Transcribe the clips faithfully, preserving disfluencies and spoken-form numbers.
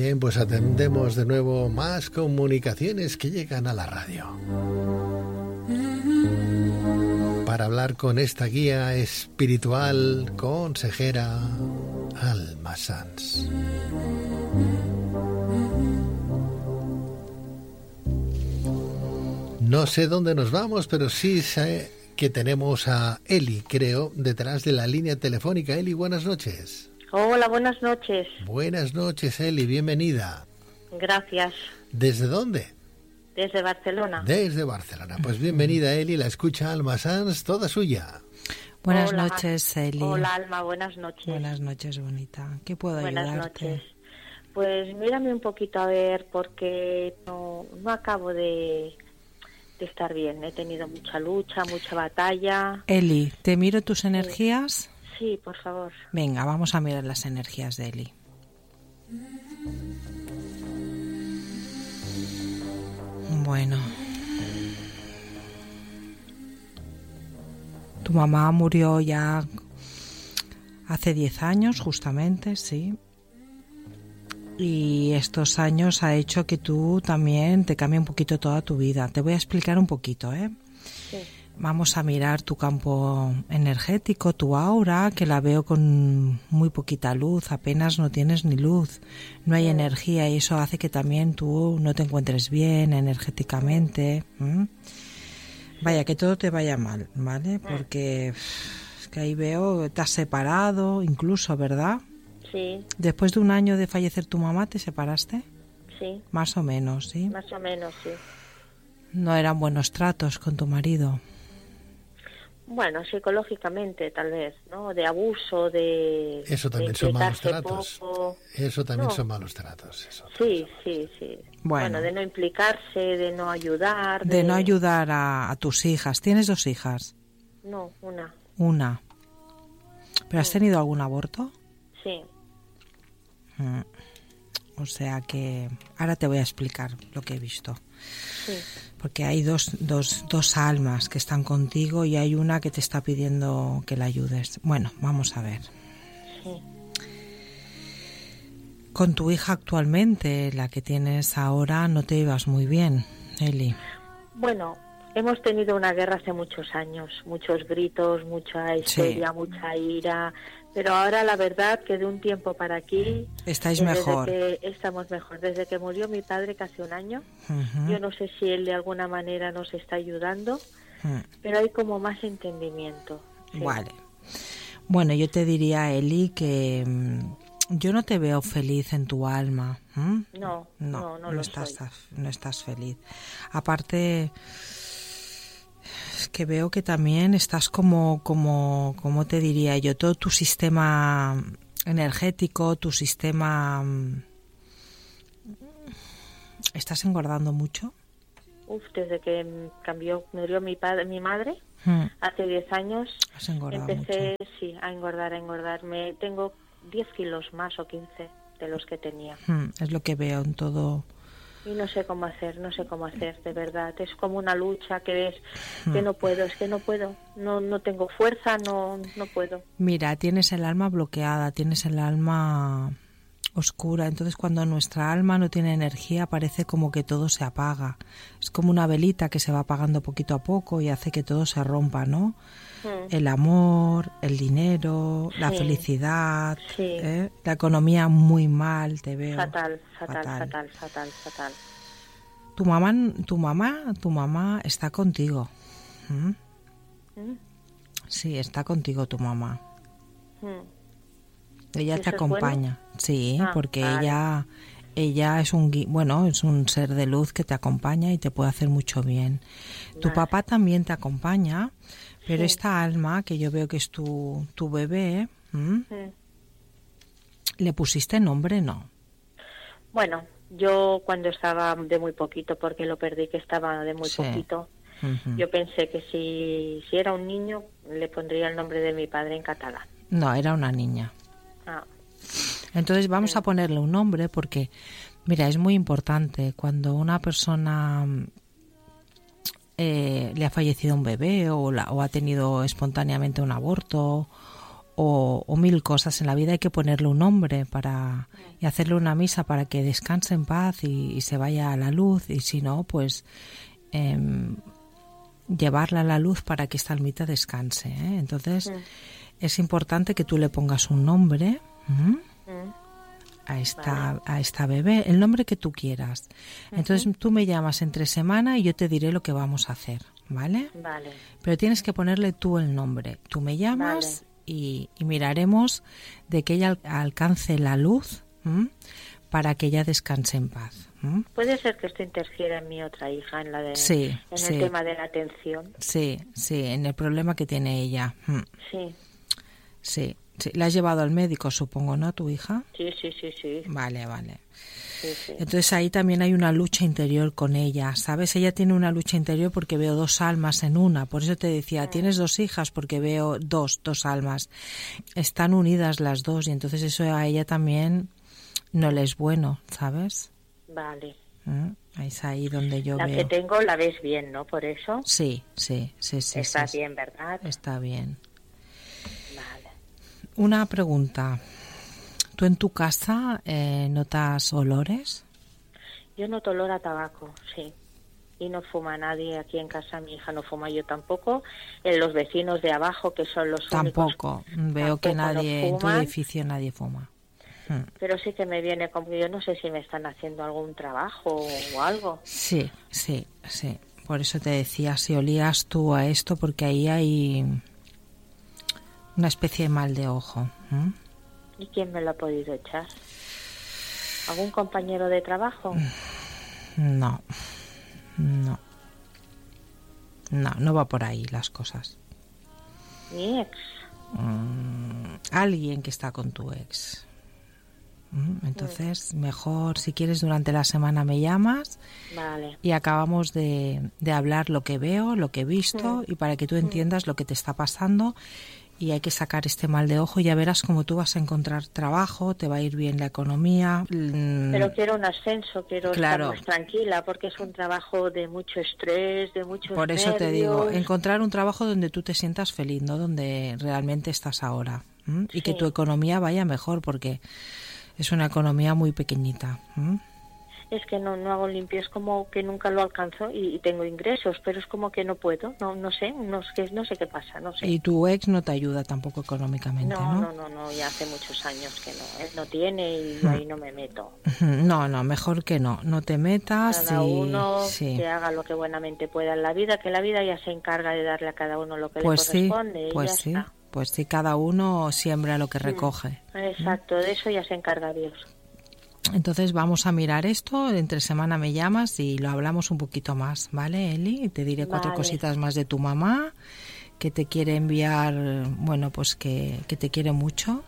Bien, pues atendemos de nuevo más comunicaciones que llegan a la radio. Para hablar con esta guía espiritual, consejera Alma Sanz. No sé dónde nos vamos, pero sí sé que tenemos a Eli, creo, detrás de la línea telefónica. Eli, buenas noches. Hola, buenas noches. Buenas noches, Eli, bienvenida. Gracias. ¿Desde dónde? Desde Barcelona. Desde Barcelona. Pues bienvenida, Eli, la escucha Alma Sanz, toda suya. Buenas Hola. noches, Eli. Hola, Alma, buenas noches. Buenas noches, bonita. ¿Qué puedo buenas ayudarte? Buenas noches. Pues mírame un poquito a ver, porque no, no acabo de, de estar bien. He tenido mucha lucha, mucha batalla. Eli, ¿te miro tus energías? Sí, por favor. Venga, vamos a mirar las energías de Eli. Bueno. Tu mamá murió ya hace diez años, justamente, sí. Y estos años ha hecho que tú también te cambie un poquito toda tu vida. Te voy a explicar un poquito, ¿eh? Sí. Vamos a mirar tu campo energético, tu aura, que la veo con muy poquita luz, apenas no tienes ni luz, no hay energía y eso hace que también tú no te encuentres bien energéticamente. ¿Mm? Vaya, que todo te vaya mal, ¿vale? Porque es que ahí veo, te has separado incluso, ¿verdad? Sí. Después de un año de fallecer tu mamá, ¿te separaste? Sí. Más o menos, ¿sí? Más o menos, sí. No eran buenos tratos con tu marido. Bueno, psicológicamente tal vez, ¿no? De abuso, de... Eso también de son malos implicarse tratos. poco. Eso también No. son malos tratos. Eso Sí, sí, sí. Bueno. Bueno, de no implicarse, de no ayudar. De no ayudar a, a tus hijas. ¿Tienes dos hijas? No, una. Una. ¿Pero has tenido algún aborto? Sí. Mm. O sea que ahora te voy a explicar lo que he visto. Sí. Porque hay dos, dos, dos almas que están contigo y hay una que te está pidiendo que la ayudes. Bueno, vamos a ver. Sí. Con tu hija actualmente, la que tienes ahora, no te llevas muy bien, Eli. Bueno, hemos tenido una guerra hace muchos años, muchos gritos, mucha histeria, Sí. mucha ira, pero ahora la verdad que de un tiempo para aquí... Estáis desde mejor. que estamos mejor. Desde que murió mi padre casi un año, Uh-huh. yo no sé si él de alguna manera nos está ayudando, Uh-huh. pero hay como más entendimiento. Sí. Vale. Bueno, yo te diría, Eli, que mm, yo no te veo feliz en tu alma. ¿m? No, No, no, no, no lo estás, soy. no estás feliz. Aparte, es que veo que también estás como, como, como te diría yo, todo tu sistema energético, tu sistema... mm, ¿estás engordando mucho? Uf, desde que cambió, murió mi padre, mi madre, Mm. hace diez años, Has engordado empecé, mucho. sí, a engordar, a engordar. Me tengo diez kilos más o quince de los que tenía. Mm, es lo que veo en todo. Y no sé cómo hacer, no sé cómo hacer, de verdad. Es como una lucha que ves que no puedo, es que no puedo. No no tengo fuerza, no no puedo. Mira, tienes el alma bloqueada, tienes el alma oscura, entonces cuando nuestra alma no tiene energía parece como que todo se apaga. Es como una velita que se va apagando poquito a poco y hace que todo se rompa, ¿no? Mm. El amor, el dinero, la Sí. felicidad, Sí. ¿eh? La economía muy mal, te veo. Fatal, fatal, Fatal. fatal, fatal, fatal. Tu mamá, tu mamá, tu mamá está contigo. ¿Mm? Mm. Sí, está contigo tu mamá. Mm. Ella ¿Eso te es acompaña, sí, Ah, porque vale. ella ella es un gui- bueno, es un ser de luz que te acompaña y te puede hacer mucho bien. Tu Vale. papá también te acompaña, pero Sí. esta alma que yo veo que es tu tu bebé, ¿m? Mm. ¿Le pusiste nombre? No. Bueno, yo cuando estaba de muy poquito, porque lo perdí que estaba de muy Sí. poquito, Ujú. yo pensé que si, si era un niño le pondría el nombre de mi padre en catalán. No, era una niña. Ah, Entonces vamos Sí. a ponerle un nombre porque, mira, es muy importante cuando una persona eh, le ha fallecido un bebé o, la, o ha tenido espontáneamente un aborto o, o mil cosas. En la vida hay que ponerle un nombre para y hacerle una misa para que descanse en paz y, y se vaya a la luz, y si no, pues eh, llevarla a la luz para que esta almita descanse, ¿eh? Entonces sí. Es importante que tú le pongas un nombre ¿Mm? Mm. a esta vale. a esta bebé, el nombre que tú quieras. Uh-huh. Entonces tú me llamas entre semana y yo te diré lo que vamos a hacer, ¿vale? Vale. Pero tienes que ponerle tú el nombre. Tú me llamas vale. y, y miraremos de que ella alcance la luz ¿m? Para que ella descanse en paz. ¿m? Puede ser que esto interfiera en mi otra hija, en la de sí, en sí. el tema de la atención. Sí, sí, en el problema que tiene ella. ¿m? Sí. Sí, sí. ¿La has llevado al médico, supongo, no, tu hija? Sí, sí, sí, sí. Vale, vale. Sí, sí. Entonces ahí también hay una lucha interior con ella, ¿sabes? Ella tiene una lucha interior porque veo dos almas en una. Por eso te decía, mm. tienes dos hijas porque veo dos, dos almas. Están unidas las dos y entonces eso a ella también no le es bueno, ¿sabes? Vale. ¿Mm? Es ahí donde yo la veo. La que tengo la ves bien, ¿no? Por eso. Sí, sí, sí, sí. Está sí, bien, ¿verdad? Está bien. Vale. Una pregunta. ¿Tú en tu casa eh, notas olores? Yo noto olor a tabaco, sí. Y no fuma nadie aquí en casa, mi hija no fuma, yo tampoco. En los vecinos de abajo, que son los tampoco. únicos... Veo tampoco que nadie no en tu edificio nadie fuma. Hmm. Pero sí que me viene como yo no sé si me están haciendo algún trabajo o algo. Sí, sí, sí. Por eso te decía, si olías tú a esto, porque ahí hay una especie de mal de ojo. ¿Mm? ¿Y quién me lo ha podido echar? ¿Algún compañero de trabajo? No, no. No, no va por ahí las cosas. ¿Mi ex? Mm, alguien que está con tu ex. Entonces, mejor si quieres durante la semana me llamas vale. y acabamos de, de hablar lo que veo, lo que he visto mm. y para que tú entiendas mm. lo que te está pasando y hay que sacar este mal de ojo y ya verás cómo tú vas a encontrar trabajo, te va a ir bien la economía. Pero quiero un ascenso, quiero claro. estar más tranquila porque es un trabajo de mucho estrés, de muchos Por eso nervios. te digo, encontrar un trabajo donde tú te sientas feliz, no donde realmente estás ahora. ¿m? Y sí. que tu economía vaya mejor porque es una economía muy pequeñita. ¿m? Es que no no hago limpio, es como que nunca lo alcanzo y, y tengo ingresos, pero es como que no puedo, no no sé, no sé, no sé qué pasa, no sé. Y tu ex no te ayuda tampoco económicamente, ¿no? No, no, no, no, ya hace muchos años que no, él no tiene y hmm. ahí no me meto. No, no, mejor que no, no te metas. Cada y... uno sí. que haga lo que buenamente pueda en la vida, que la vida ya se encarga de darle a cada uno lo que pues le sí, corresponde. Pues y ya sí, está. pues sí, cada uno siembra lo que recoge. Exacto, ¿Mm? De eso ya se encarga Dios. Entonces vamos a mirar esto, entre semana me llamas y lo hablamos un poquito más, ¿vale, Eli? Y te diré cuatro vale. cositas más de tu mamá, que te quiere enviar, bueno, pues que, que te quiere mucho.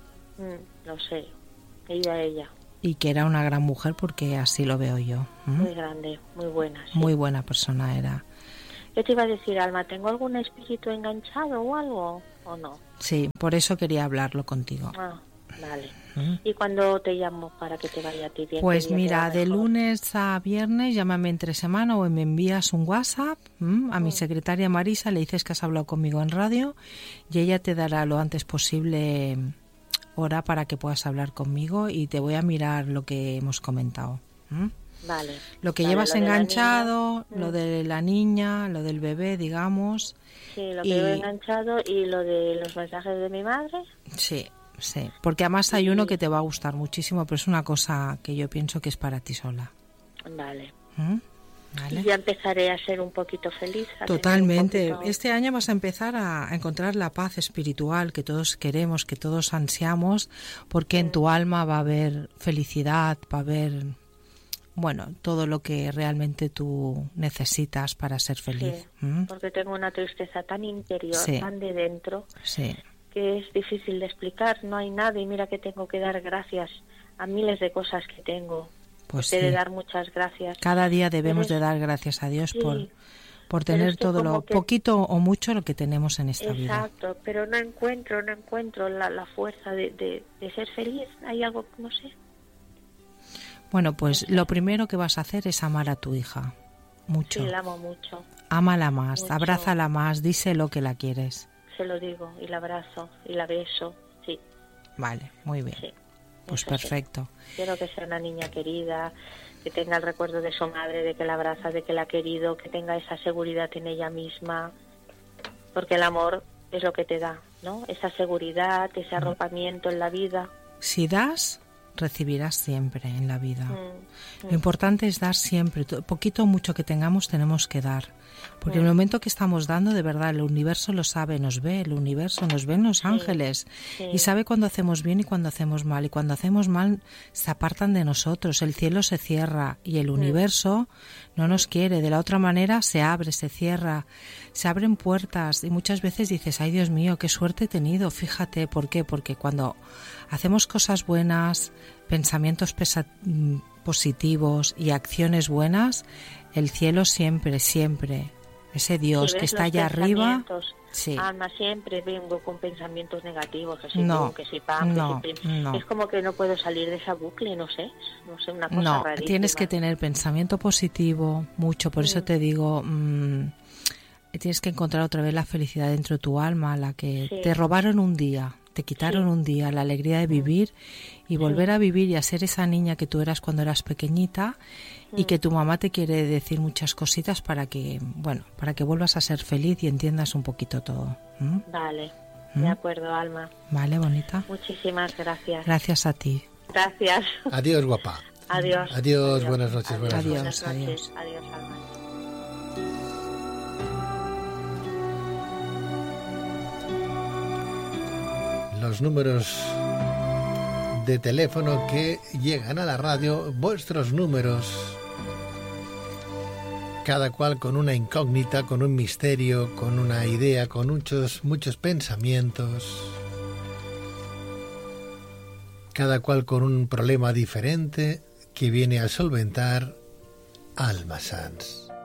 Mm, lo sé, ella, ella. Y que era una gran mujer porque así lo veo yo. ¿Mm? Muy grande, muy buena. Sí. Muy buena persona era. Yo te iba a decir, Alma, ¿tengo algún espíritu enganchado o algo o no? Sí, por eso quería hablarlo contigo. Ah, vale. ¿Mm? ¿Y cuándo te llamo para que te vaya a ti bien? Pues mira, de lunes a viernes llámame entre semana o me envías un WhatsApp ¿m? a mm. mi secretaria Marisa, le dices que has hablado conmigo en radio y ella te dará lo antes posible hora para que puedas hablar conmigo y te voy a mirar lo que hemos comentado. ¿m? Vale. Lo que vale, llevas lo enganchado, de lo de la niña, lo del bebé, digamos. Sí, lo que y... llevo enganchado y lo de los mensajes de mi madre. Sí. Sí, porque además hay uno que te va a gustar muchísimo, pero es una cosa que yo pienso que es para ti sola. Vale. ¿Mm? ¿Vale? Y ya empezaré a ser un poquito feliz. Totalmente. Poquito... Este año vas a empezar a encontrar la paz espiritual que todos queremos, que todos ansiamos, porque sí. en tu alma va a haber felicidad, va a haber, bueno, todo lo que realmente tú necesitas para ser feliz. Sí, ¿Mm? porque tengo una tristeza tan interior, sí. tan de dentro. Sí. que es difícil de explicar, no hay nada y mira que tengo que dar gracias a miles de cosas que tengo. Pues sí. sí. de dar muchas gracias. Cada día debemos Pero de dar gracias a Dios sí, por, por tener es que todo lo que... poquito o mucho lo que tenemos en esta Exacto, vida. Exacto, pero no encuentro, no encuentro la, la fuerza de, de, de ser feliz. Hay algo, no sé. Bueno, pues lo primero que vas a hacer es amar a tu hija. Mucho. Sí, la amo mucho. Ámala más, mucho. abrázala más, díselo que la quieres. se lo digo y la abrazo y la beso, sí. Vale, muy bien. Sí, pues perfecto. Sí. Quiero que sea una niña querida, que tenga el recuerdo de su madre, de que la abraza, de que la ha querido, que tenga esa seguridad en ella misma, porque el amor es lo que te da, ¿no? Esa seguridad, ese arropamiento en la vida. Si das, recibirás siempre en la vida. Mm, mm. Lo importante es dar siempre, poquito o mucho que tengamos tenemos que dar, porque en el momento que estamos dando, de verdad, el universo lo sabe, nos ve, el universo nos ven los ángeles, sí. y sabe cuando hacemos bien y cuando hacemos mal, y cuando hacemos mal se apartan de nosotros, el cielo se cierra y el universo no nos quiere, de la otra manera se abre, se cierra, se abren puertas y muchas veces dices, ay Dios mío, qué suerte he tenido, fíjate, ¿por qué? Porque cuando hacemos cosas buenas, pensamientos pesa- positivos y acciones buenas, el cielo siempre, siempre, ese Dios si que está allá arriba, sí. Alma, siempre vengo con pensamientos negativos, que si no, pum, que si pam, no, que si no. Es como que no puedo salir de esa bucle, no sé, no sé, una cosa no, rarísima. Tienes que tener pensamiento positivo, mucho, por mm. eso te digo, mmm, tienes que encontrar otra vez la felicidad dentro de tu alma, la que sí. te robaron un día. Te quitaron sí. un día la alegría de vivir y volver sí. a vivir y a ser esa niña que tú eras cuando eras pequeñita sí. y que tu mamá te quiere decir muchas cositas para que, bueno, para que vuelvas a ser feliz y entiendas un poquito todo. ¿Mm? Vale, ¿Mm? de acuerdo, Alma. Vale, bonita. Muchísimas gracias. Gracias a ti. Gracias. Adiós, guapa. Adiós. Adiós, adiós. Buenas noches. Adiós, buenas adiós, noches. Adiós, adiós, Alma. Los números de teléfono que llegan a la radio, vuestros números, cada cual con una incógnita, con un misterio, con una idea, con muchos, muchos pensamientos, cada cual con un problema diferente que viene a solventar Alma Sans.